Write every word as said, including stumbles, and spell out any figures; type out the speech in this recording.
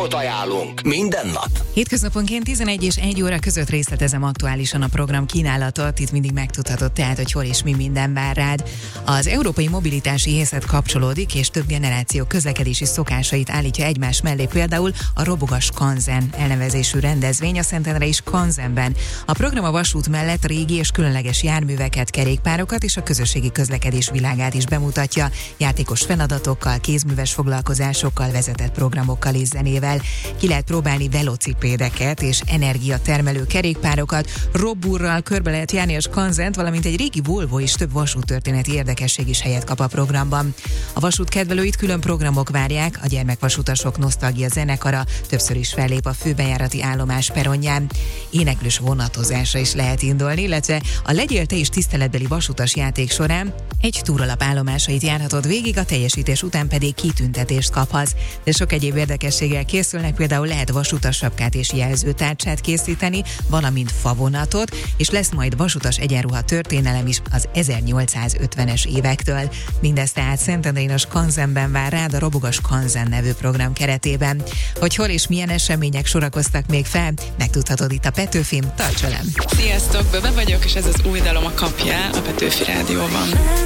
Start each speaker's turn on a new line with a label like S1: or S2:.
S1: Napot ajánlunk minden nap.
S2: Hétköznaponként tizenegy és egy óra között részletezem aktuálisan a program kínálatot. Itt mindig megtudhatod tehát, hogy hol és mi minden vár rád. Az európai mobilitási észet kapcsolódik, és több generáció közlekedési szokásait állítja egymás mellé, például a Robogas Kanzen elnevezésű rendezvény a Szentendrei Skanzenben. A program a vasút mellett régi és különleges járműveket, kerékpárokat és a közösségi közlekedés világát is bemutatja, játékos feladatokkal, kézműves foglalkozásokkal, vezetett programokkal és zenével. Ki lehet próbálni velocipédeket és energiatermelő kerékpárokat, robburral körbe lehet járni a Skanzent, valamint egy régi Volvo és több vasúttörténeti érdekesség is helyet kap a programban. A vasút kedvelőit külön programok várják, a gyermekvasutasok nosztalgia zenekara többször is fellép a főbejárati állomás peronján. Éneklős vonatozásra is lehet indulni, illetve a Legyél te is tiszteletbeli vasutas játék során egy túralap állomásait járhatod végig, a teljesítés után pedig kitüntetést kaphatsz. De sok egyéb érdekességgel készülnek, például lehet vasutas sapkát és jelzőtárcsát készíteni, valamint favonatot, és lesz majd vasutas egyenruha történelem is az ezernyolcszázötvenes évektől. Mindezt tehát Szentendrén a Skanzenben vár rád a Robogas Kanzen nevű program keretében. Hogy hol és milyen események sorakoztak még fel, megtudhatod itt a Petőfin, tarts velem!
S3: Sziasztok, Böbe vagyok, és ez az új dalom a Kapjál a Petőfi Rádióban.